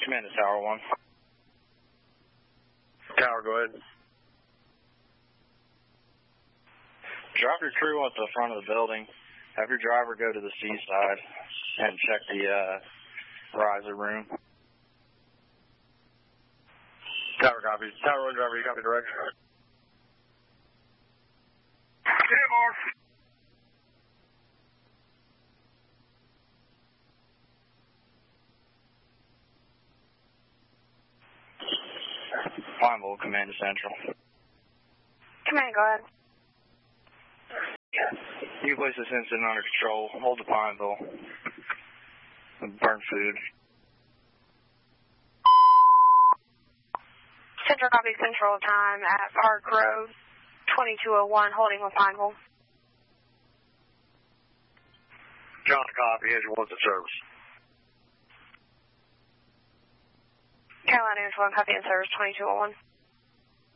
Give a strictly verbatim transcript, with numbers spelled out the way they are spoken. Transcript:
Command to Tower one. Tower, go ahead. Drop your crew at the front of the building. Have your driver go to the C side and check the uh, riser room. Tower copies. Tower one driver, you copy direct? Yeah, Mark. Pineville, Command to Central. Command, go ahead. You place this incident under control. Hold the Pineville. Burn food. Central copy, Central time at Park Road, twenty-two oh one, holding with Pineville. John, copy. Engine one's in service. Carolina Engine one, copy in service, twenty-two oh one.